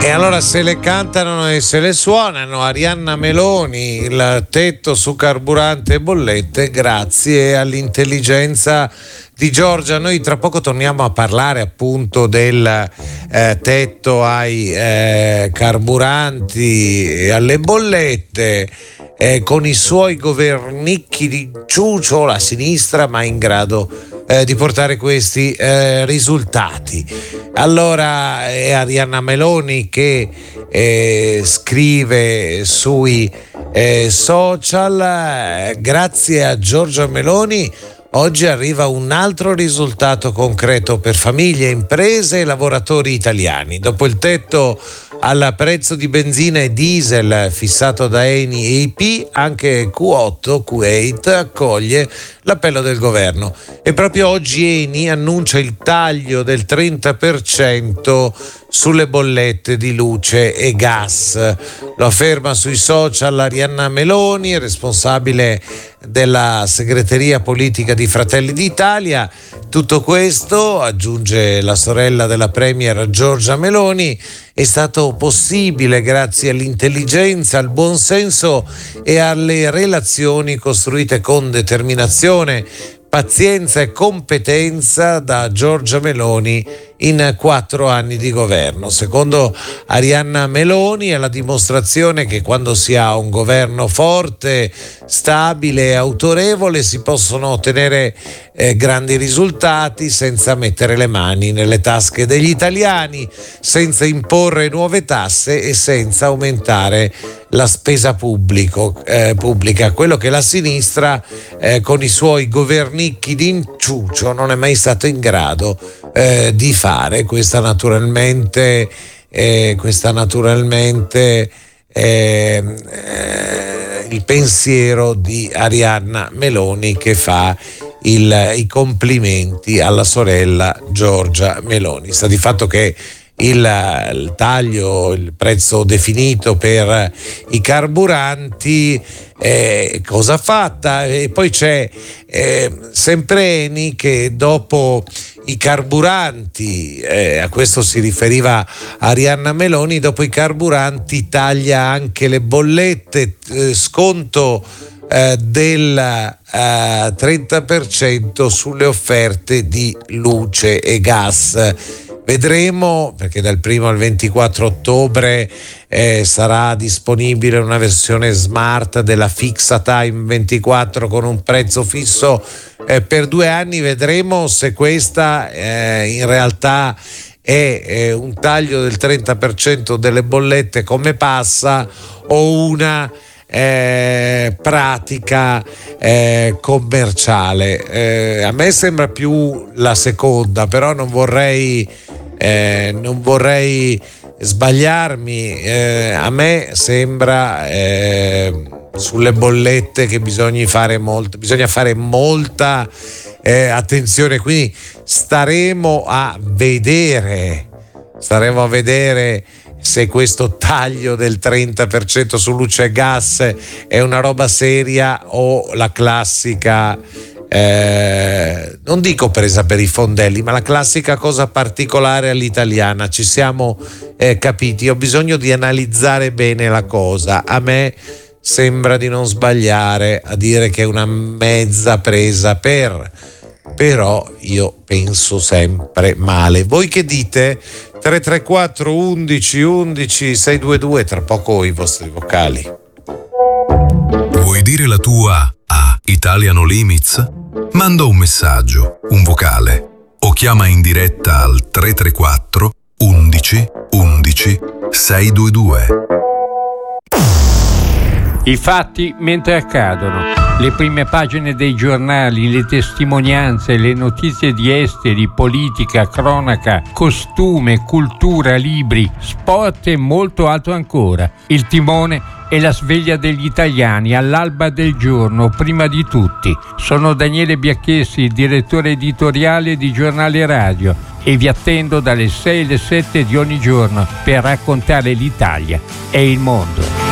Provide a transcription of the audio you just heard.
E allora se le cantano e se le suonano Arianna Meloni, il tetto su carburante e bollette, grazie all'intelligenza di Giorgia. Noi tra poco torniamo a parlare appunto del tetto ai carburanti e alle bollette, con i suoi governicchi di ciucio, la sinistra, ma in grado di portare questi risultati. Allora è Arianna Meloni che scrive sui social: grazie a Giorgia Meloni oggi arriva un altro risultato concreto per famiglie, imprese e lavoratori italiani. Dopo il tetto al prezzo di benzina e diesel fissato da Eni e IP, anche Q8 Kuwait accoglie l'appello del governo. E proprio oggi Eni annuncia il taglio del 30% sulle bollette di luce e gas. Lo afferma sui social Arianna Meloni, responsabile della segreteria politica di Fratelli d'Italia. Tutto questo, aggiunge la sorella della premier Giorgia Meloni, è stato possibile grazie all'intelligenza, al buonsenso e alle relazioni costruite con determinazione, pazienza e competenza da Giorgia Meloni in 4 anni di governo. Secondo Arianna Meloni è la dimostrazione che quando si ha un governo forte, stabile e autorevole si possono ottenere grandi risultati senza mettere le mani nelle tasche degli italiani, senza imporre nuove tasse e senza aumentare la spesa pubblica, quello che la sinistra con i suoi governicchi d'inciucio non è mai stato in grado di fare. Questa naturalmente il pensiero di Arianna Meloni, che fa i complimenti alla sorella Giorgia Meloni. Sta di fatto che il taglio, il prezzo definito per i carburanti, cosa fatta. E poi c'è sempre Eni che dopo i carburanti, a questo si riferiva Arianna Meloni, dopo i carburanti taglia anche le bollette, sconto del 30% sulle offerte di luce e gas. Vedremo, perché dal 1 al 24 ottobre sarà disponibile una versione smart della Fixa Time 24 con un prezzo fisso per 2 anni. Vedremo se questa in realtà è un taglio del 30% delle bollette come passa, o una pratica commerciale. A me sembra più la seconda, però non vorrei sbagliarmi. A me sembra sulle bollette che bisogna fare molta attenzione, quindi staremo a vedere se questo taglio del 30% su luce e gas è una roba seria o la classica, non dico presa per i fondelli, ma la classica cosa particolare all'italiana. Ci siamo capiti. Ho bisogno di analizzare bene la cosa. A me sembra di non sbagliare a dire che è una mezza presa però io penso sempre male. Voi che dite? 334 11 11 622, tra poco i vostri vocali. Vuoi dire la tua a Italia No Limits? Manda un messaggio, un vocale, o chiama in diretta al 334 11 11 622. I fatti mentre accadono. Le prime pagine dei giornali, le testimonianze, le notizie di esteri, politica, cronaca, costume, cultura, libri, sport e molto altro ancora. Il timone e la sveglia degli italiani all'alba del giorno, prima di tutti. Sono Daniele Biacchessi, direttore editoriale di Giornale Radio, e vi attendo dalle 6 alle 7 di ogni giorno per raccontare l'Italia e il mondo.